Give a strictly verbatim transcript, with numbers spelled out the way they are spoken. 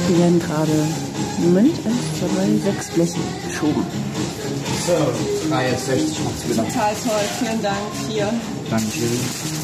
Die werden gerade, Moment, eins, zwei, drei, sechs Bleche geschoben. So, drei sechzig macht's wieder. Total toll, vielen Dank. Hier. Dankeschön.